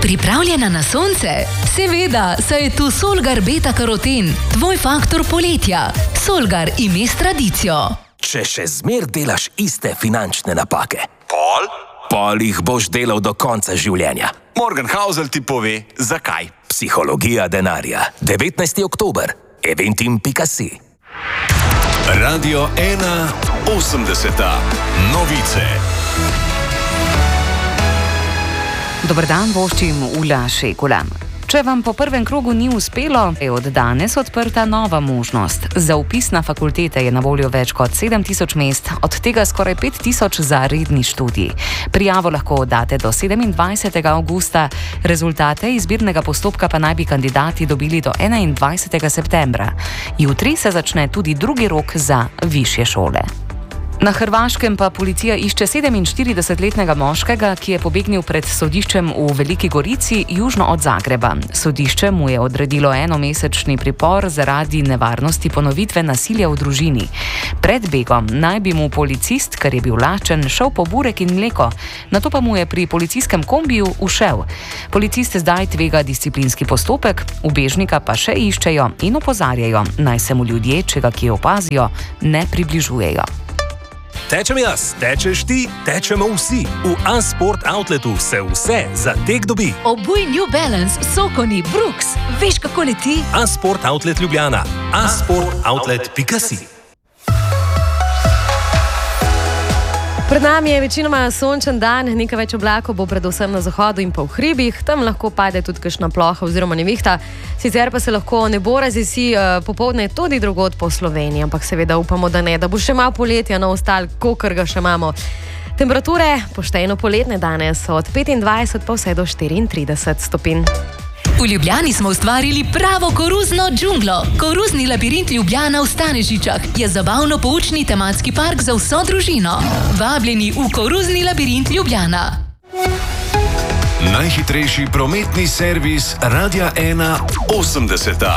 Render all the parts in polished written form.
Pripravljena na sonce? Seveda, saj je tu Solgar Beta Karoten, tvoj faktor poletja. Solgar ime s tradicijo. Če še zmer delaš iste finančne napake, Pol jih boš delal do konca življenja. Morgenhausel ti pove, zakaj. Psihologija denarja. 19. oktober. Eventim.si. Radio 1 80. Novice. Dober dan, voščim Ula Šekula. Če vam po prvem krogu ni uspelo, je od danes odprta nova možnost. Za vpis na fakultete je na voljo več kot 7000 mest, od tega skoraj 5000 za redni študij. Prijavo lahko oddate do 27. avgusta, rezultate izbirnega postopka pa naj bi kandidati dobili do 21. septembra. Jutri se začne tudi drugi rok za višje šole. Na Hrvaškem pa policija išče 47-letnega moškega, ki je pobegnil pred sodiščem v Veliki Gorici, južno od Zagreba. Sodišče mu je odredilo enomesečni pripor zaradi nevarnosti ponovitve nasilja v družini. Pred begom naj bi mu policist, ker je bil lačen, šel po burek in mleko, nato pa mu je pri policijskem kombiju ušel. Policist zdaj tvega disciplinski postopek, ubežnika pa še iščejo in opozarjajo, naj se mu ljudje, če ga kje opazijo, ne približujejo. Tečem jaz, tečeš ti, tečemo vsi. V A-Sport Outletu se vse za tek dobi. Obuj New Balance, Sokoni, Brooks. Veš, kako leti? A-Sport Outlet Ljubljana. A-sportoutlet.si. Pred nami je večinoma sončen dan, nekaj več oblakov bo predvsem na zahodu in pa v hribih, tam lahko pade tudi kakšna ploha oziroma nevihta, sicer pa se lahko nebo razjesi popoldne tudi drugod po Sloveniji, ampak seveda upamo, da ne, da bo še malo poletja na ostal, kolikor ga še imamo. Temperature pošteno poletne danes od 25 pa vse do 34 stopinj. V Ljubljani smo ustvarili pravo koruzno džunglo. Koruzni labirint Ljubljana v Stanežičah je zabavno-poučni tematski park za vso družino. Vabljeni v koruzni labirint Ljubljana. Najhitrejši prometni servis Radia 1 80.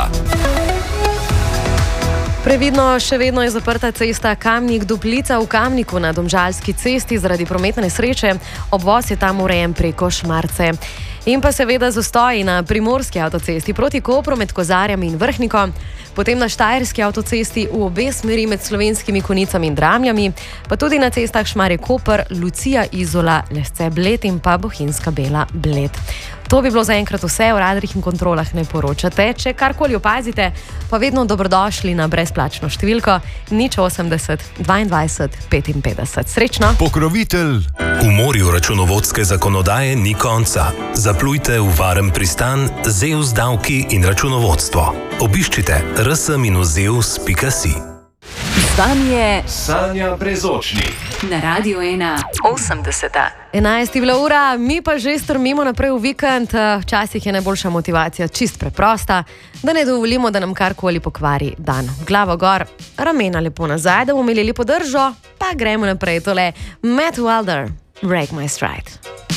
Previdno, še vedno je zaprta cesta Kamnik-Duplica v Kamniku na Domžalski cesti zaradi prometne nesreče. Obvoz je tam urejen preko Šmarce. In pa seveda zastoji na Primorski avtocesti proti Kopru med Kozarjami in Vrhniko, potem na Štajerski avtocesti v obe smeri med Slovenskimi Konjicami in Dramljami, pa tudi na cestah Šmarje-Koper, Lucija-Izola, Lesce-Bled in pa Bohinjska-Bela-Bled. To bi bilo zaenkrat vse, o radarjih in kontrolah ne poročate. Če karkoli opazite, pa vedno dobrodošli na brezplačno številko 080 22 55. Srečno! Pokrovitelj. V morju računovodske zakonodaje ni konca. Zaplujte v varen pristan ZEUS davki in računovodstvo. Obiščite rs-zeus.si. Z vami je Sanja Brezočnik. na Radio 1 80. 11 je bila ura, mi pa že strmimo naprej v vikend. Včasih je najboljša motivacija čist preprosta, da ne dovolimo, da nam karkoli pokvari dan. Glavo gor, ramena lepo nazaj, da bomo imeli lepo držo, pa gremo naprej. Tole Matt Wilder, Break My Stride.